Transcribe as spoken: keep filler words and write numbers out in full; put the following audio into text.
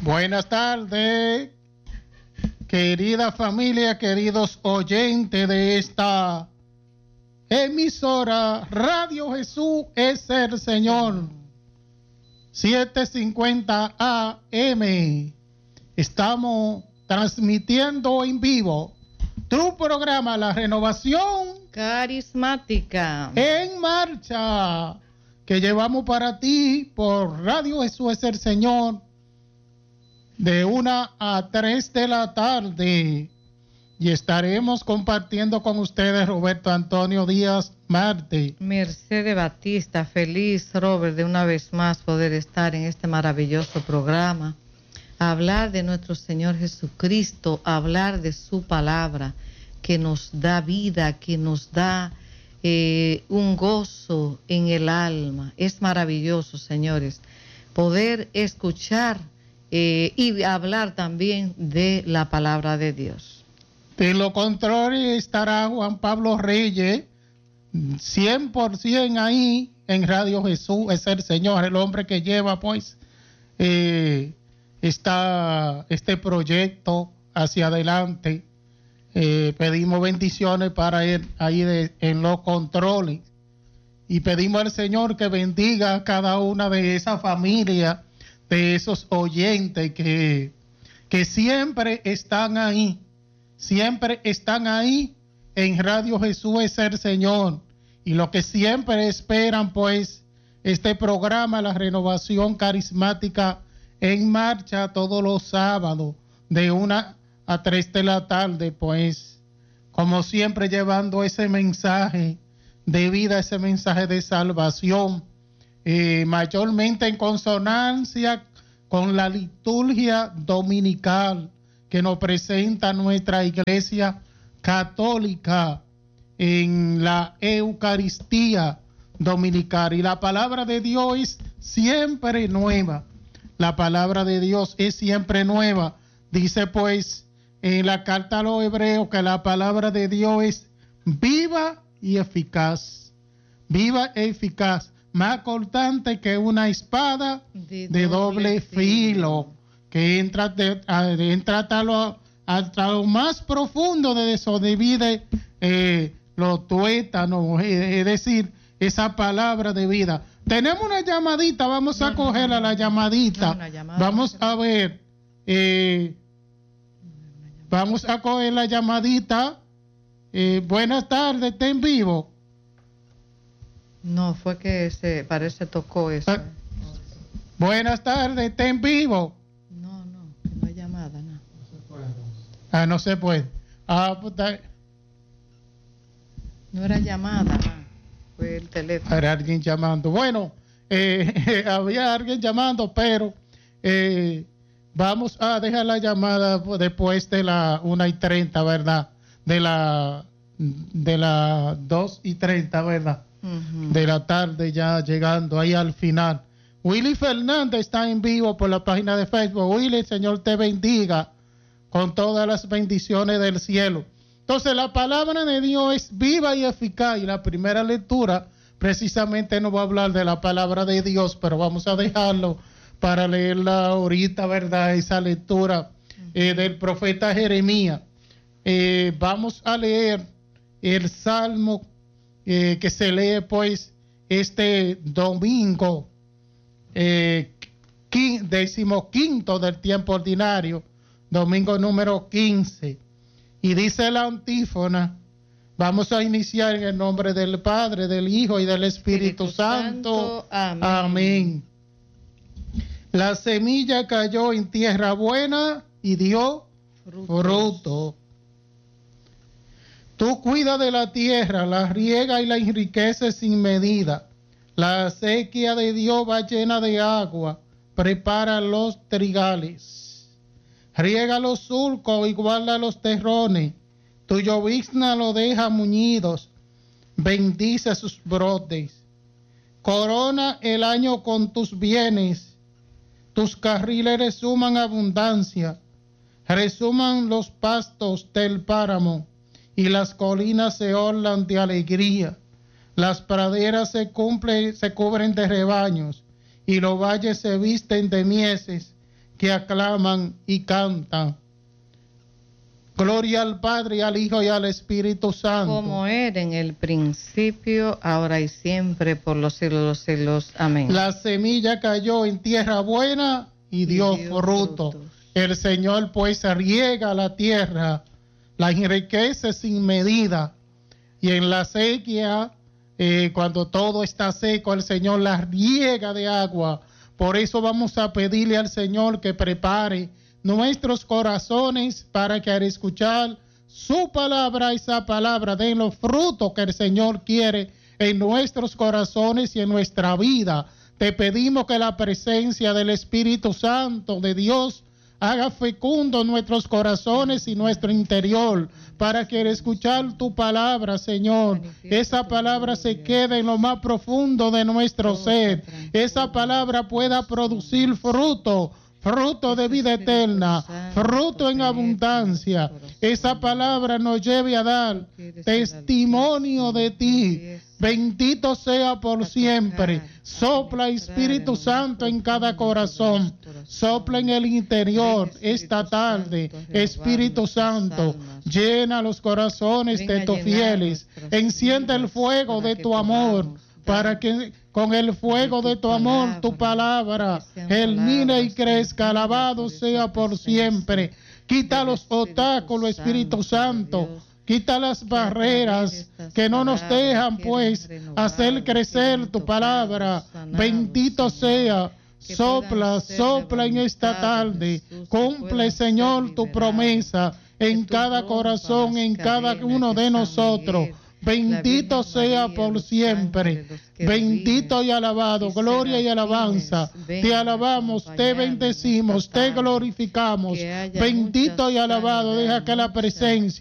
Buenas tardes, querida familia, queridos oyentes de esta emisora Radio Jesús es el Señor, setecientos cincuenta A M. Estamos transmitiendo en vivo tu programa La Renovación Carismática en Marcha, que llevamos para ti por Radio Jesús es el Señor, de una a tres de la tarde, y estaremos compartiendo con ustedes Roberto Antonio Díaz Marte, Mercedes Batista. Feliz, Robert, de una vez más poder estar en este maravilloso programa, hablar de nuestro Señor Jesucristo, hablar de su palabra que nos da vida, que nos da eh, un gozo en el alma. Es maravilloso, señores, poder escuchar Eh, y hablar también de la palabra de Dios. De lo contrario estará Juan Pablo Reyes, cien por ciento ahí en Radio Jesús es el Señor, el hombre que lleva pues eh, esta, este proyecto hacia adelante. Eh, pedimos bendiciones para él ahí de, en los controles, y pedimos al Señor que bendiga a cada una de esas familias, de esos oyentes que, que siempre están ahí, siempre están ahí en Radio Jesús es el Señor, y lo que siempre esperan pues este programa, La Renovación Carismática en Marcha, todos los sábados de una a tres de la tarde, pues como siempre llevando ese mensaje de vida, ese mensaje de salvación, Eh, mayormente en consonancia con la liturgia dominical que nos presenta nuestra Iglesia Católica en la Eucaristía dominical. Y la palabra de Dios es siempre nueva, la palabra de Dios es siempre nueva. Dice pues en la carta a los Hebreos que la palabra de Dios es viva y eficaz, viva e eficaz, más cortante que una espada de, de doble, doble filo, filo, que entra, de, a, entra hasta, lo, hasta lo más profundo de eso, divide eh, los tuétanos, es, es decir, esa palabra de vida. Tenemos una llamadita, vamos no, a coger no, no, a la llamadita, no, llamada, vamos a ver, eh, vamos a coger la llamadita. Eh, buenas tardes, está en vivo. No, fue que se parece tocó eso. Ah, buenas tardes, está en vivo. No, no, que no hay llamada, no. No se puede. Ah, no se puede. Ah, pues, no era llamada, fue el teléfono. Era alguien llamando. Bueno, eh, había alguien llamando, pero eh, vamos a dejar la llamada después de la una y treinta, ¿verdad? De la de la dos y treinta, ¿verdad? Uh-huh. De la tarde, ya llegando ahí al final. Willy Fernández está en vivo por la página de Facebook. Willy, el Señor te bendiga con todas las bendiciones del cielo. Entonces la palabra de Dios es viva y eficaz, y la primera lectura precisamente nos va a hablar de la palabra de Dios, pero vamos a dejarlo para leerla ahorita, ¿verdad? Esa lectura eh, del profeta Jeremías. Eh, vamos a leer el Salmo Eh, que se lee pues este domingo eh, quin, decimoquinto del tiempo ordinario, domingo número quince, y dice la antífona. Vamos a iniciar en el nombre del Padre, del Hijo y del Espíritu, Espíritu Santo, Santo. Amén. Amén. La semilla cayó en tierra buena y dio frutos. fruto. Tú cuidas de la tierra, la riega y la enriqueces sin medida. La acequia de Dios va llena de agua, prepara los trigales. Riega los surcos y guarda los terrones. Tu llovizna lo deja muñidos, bendice sus brotes. Corona el año con tus bienes, tus carriles resuman abundancia. Resuman los pastos del páramo, y las colinas se orlan de alegría. Las praderas se, cumple, se cubren de rebaños, y los valles se visten de mieses que aclaman y cantan. Gloria al Padre, al Hijo y al Espíritu Santo. Como era en el principio, ahora y siempre, por los siglos de los siglos. Amén. La semilla cayó en tierra buena y, y dio, dio fruto. Frutos. El Señor pues riega la tierra, la enriquece sin medida. Y en la sequía, eh, cuando todo está seco, el Señor la riega de agua. Por eso vamos a pedirle al Señor que prepare nuestros corazones para que al escuchar su palabra, esa palabra den los frutos que el Señor quiere en nuestros corazones y en nuestra vida. Te pedimos que la presencia del Espíritu Santo de Dios haga fecundo nuestros corazones y nuestro interior, para que al escuchar tu palabra, Señor, esa palabra se quede en lo más profundo de nuestro ser, esa palabra pueda producir fruto, fruto de vida eterna, fruto en abundancia. Esa palabra nos lleve a dar testimonio de ti. Bendito sea por siempre. Sopla, Espíritu Santo, en cada corazón. Sopla en el interior esta tarde. Espíritu Santo, llena los corazones de tus fieles. Enciende el fuego de tu amor, para que con el fuego de tu amor, tu palabra, germine y crezca. Alabado sea por siempre. Quita los obstáculos, Espíritu Santo. Quita las barreras que no nos dejan, pues, hacer crecer tu palabra. Bendito sea. Sopla, sopla en esta tarde. Cumple, Señor, tu promesa en cada corazón, en cada uno de nosotros. Bendito sea por siempre. Bendito y alabado. Gloria y alabanza. Te alabamos, te bendecimos, te glorificamos. Bendito y alabado. Deja que la presencia